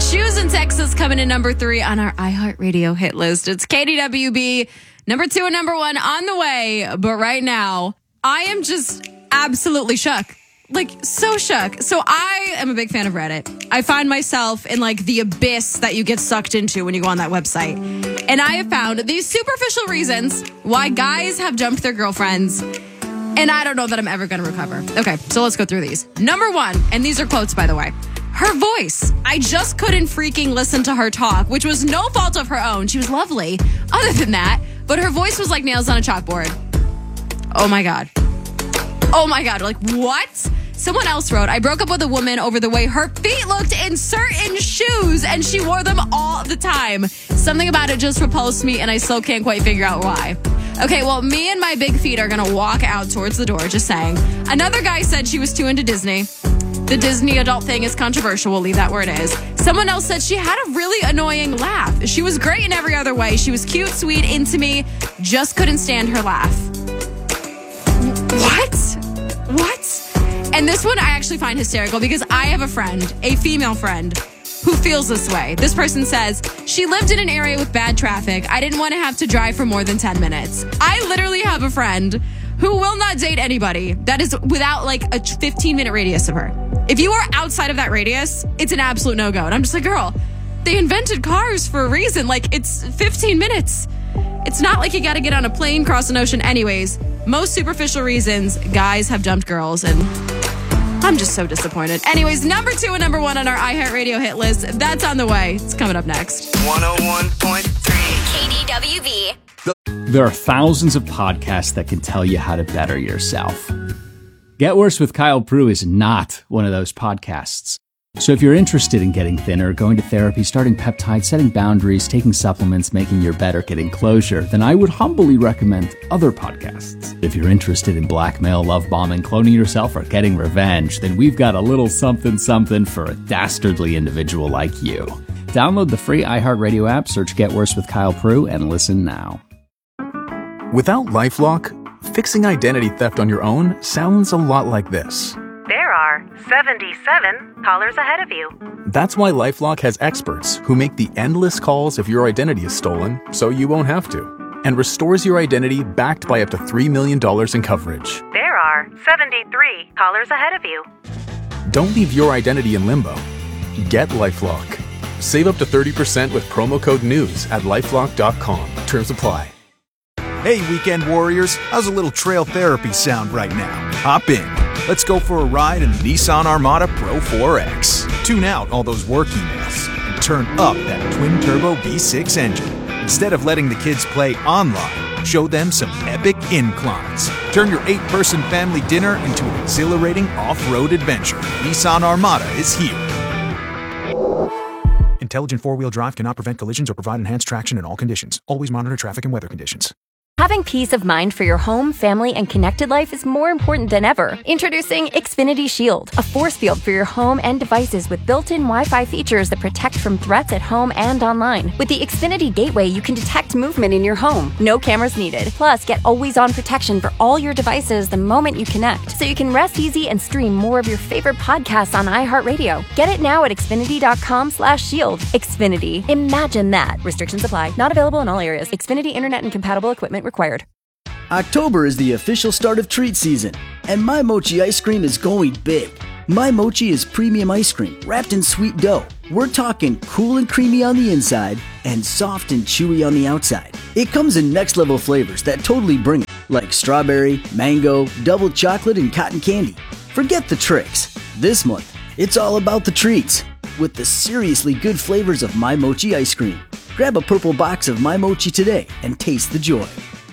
Shoes in Texas coming in number 3 on our iHeartRadio hit list. It's KDWB, number 2 and number 1 on the way. But right now, I am just absolutely shook. Like, so shook. So I am a big fan of Reddit. I find myself in, like, the abyss that you get sucked into when you go on that website. And I have found these superficial reasons why guys have dumped their girlfriends. And I don't know that I'm ever going to recover. Okay, so let's go through these. Number 1, and these are quotes, by the way. Her voice. I just couldn't freaking listen to her talk, which was no fault of her own. She was lovely. Other than that, but her voice was like nails on a chalkboard. Oh my God. Oh my God. Like, what? Someone else wrote, I broke up with a woman over the way her feet looked in certain shoes, and she wore them all the time. Something about it just repulsed me, and I still can't quite figure out why. Okay, well, me and my big feet are going to walk out towards the door, just saying. Another guy said she was too into Disney. The Disney adult thing is controversial. We'll leave that where it is. Someone else said she had a really annoying laugh. She was great in every other way. She was cute, sweet, into me. Just couldn't stand her laugh. What? And this one I actually find hysterical because I have a friend, a female friend, who feels this way. This person says, she lived in an area with bad traffic. I didn't want to have to drive for more than 10 minutes. I literally have a friend who will not date anybody that is without like a 15-minute radius of her. If you are outside of that radius, it's an absolute no-go. And I'm just like, girl, they invented cars for a reason. Like, it's 15 minutes. It's not like you got to get on a plane, cross an ocean. Anyways, most superficial reasons, guys have dumped girls, and I'm just so disappointed. Anyways, number 2 and number 1 on our iHeartRadio hit list. That's on the way. It's coming up next. 101.3 KDWB. There are thousands of podcasts that can tell you how to better yourself. Get Worse with Kyle Prue is not one of those podcasts. So if you're interested in getting thinner, going to therapy, starting peptides, setting boundaries, taking supplements, making your bed, or getting closure, then I would humbly recommend other podcasts. If you're interested in blackmail, love bombing, cloning yourself, or getting revenge, then we've got a little something for a dastardly individual like you. Download the free iHeartRadio app, search Get Worse with Kyle Prue, and listen now. Without LifeLock, fixing identity theft on your own sounds a lot like this. There are 77 callers ahead of you. That's why LifeLock has experts who make the endless calls if your identity is stolen, so you won't have to, and restores your identity backed by up to $3 million in coverage. There are 73 callers ahead of you. Don't leave your identity in limbo. Get LifeLock. Save up to 30% with promo code NEWS at LifeLock.com. Terms apply. Hey, weekend warriors, how's a little trail therapy sound right now? Hop in. Let's go for a ride in the Nissan Armada Pro 4X. Tune out all those work emails and turn up that twin-turbo V6 engine. Instead of letting the kids play online, show them some epic inclines. Turn your 8-person family dinner into an exhilarating off-road adventure. Nissan Armada is here. Intelligent four-wheel drive cannot prevent collisions or provide enhanced traction in all conditions. Always monitor traffic and weather conditions. Having peace of mind for your home, family, and connected life is more important than ever. Introducing Xfinity Shield, a force field for your home and devices with built-in Wi-Fi features that protect from threats at home and online. With the Xfinity Gateway, you can detect movement in your home. No cameras needed. Plus, get always-on protection for all your devices the moment you connect, so you can rest easy and stream more of your favorite podcasts on iHeartRadio. Get it now at Xfinity.com/shield. Xfinity. Imagine that. Restrictions apply. Not available in all areas. Xfinity Internet and compatible equipment required. October is the official start of treat season, and My Mochi ice cream is going big. My Mochi is premium ice cream wrapped in sweet dough. We're talking cool and creamy on the inside and soft and chewy on the outside. It comes in next level flavors that totally bring it, like strawberry, mango, double chocolate, and cotton candy. Forget the tricks. This month, it's all about the treats with the seriously good flavors of My Mochi ice cream. Grab a purple box of My Mochi today and taste the joy.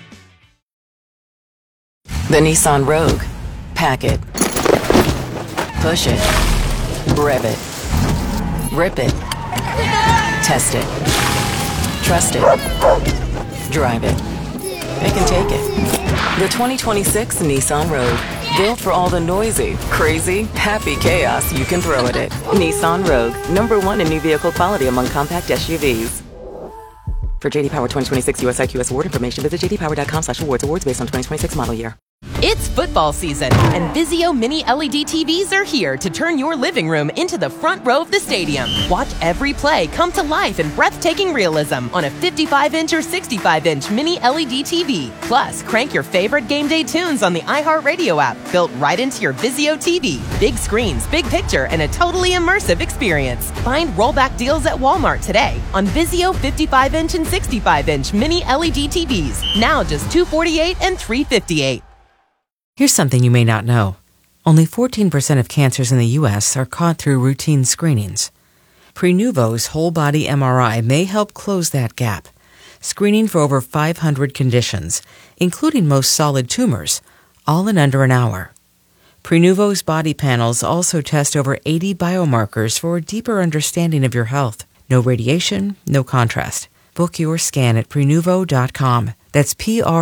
The Nissan Rogue. Pack it. Push it. Rev it. Rip it. Test it. Trust it. Drive it. It can take it. The 2026 Nissan Rogue. Built for all the noisy, crazy, happy chaos you can throw at it. Nissan Rogue. #1 in new vehicle quality among compact SUVs. For JD Power 2026 US IQS award information, visit jdpower.com/awards. Awards based on 2026 model year. It's football season, and Vizio Mini LED TVs are here to turn your living room into the front row of the stadium. Watch every play come to life in breathtaking realism on a 55-inch or 65-inch Mini LED TV. Plus, crank your favorite game day tunes on the iHeartRadio app, built right into your Vizio TV. Big screens, big picture, and a totally immersive experience. Find rollback deals at Walmart today on Vizio 55-inch and 65-inch Mini LED TVs. Now just $248 and $358. Here's something you may not know. Only 14% of cancers in the U.S. are caught through routine screenings. Prenuvo's whole-body MRI may help close that gap, screening for over 500 conditions, including most solid tumors, all in under an hour. Prenuvo's body panels also test over 80 biomarkers for a deeper understanding of your health. No radiation, no contrast. Book your scan at Prenuvo.com. That's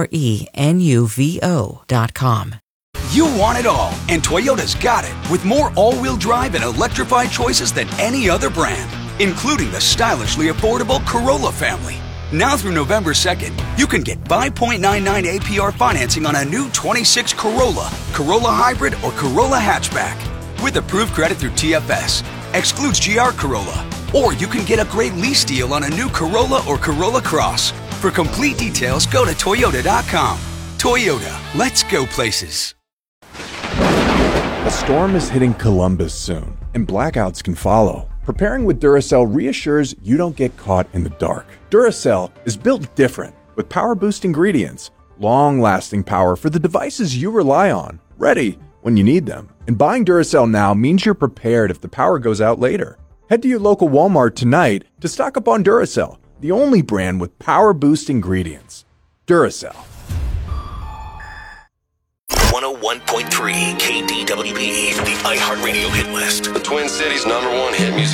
Prenuvo.com. You want it all, and Toyota's got it, with more all-wheel drive and electrified choices than any other brand, including the stylishly affordable Corolla family. Now through November 2nd, you can get 5.99 APR financing on a new 26 Corolla, Corolla Hybrid, or Corolla Hatchback, with approved credit through TFS. Excludes GR Corolla. Or you can get a great lease deal on a new Corolla or Corolla Cross. For complete details, go to Toyota.com. Toyota, let's go places. A storm is hitting Columbus soon, and blackouts can follow. Preparing with Duracell reassures you don't get caught in the dark. Duracell is built different, with power-boost ingredients, long-lasting power for the devices you rely on, ready when you need them. And buying Duracell now means you're prepared if the power goes out later. Head to your local Walmart tonight to stock up on Duracell, the only brand with power-boost ingredients. Duracell. 101.3 KDWB, the iHeartRadio hit list. The Twin Cities #1 hit music